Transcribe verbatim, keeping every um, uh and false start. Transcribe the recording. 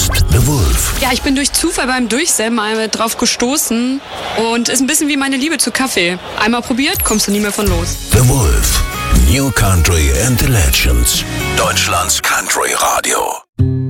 ist The Wolf. Ja, ich bin durch Zufall beim Durchsämmen einmal drauf gestoßen und ist ein bisschen wie meine Liebe zu Kaffee. Einmal probiert, kommst du nie mehr von los. The Wolf. New Country and the Legends. Deutschlands Country Radio.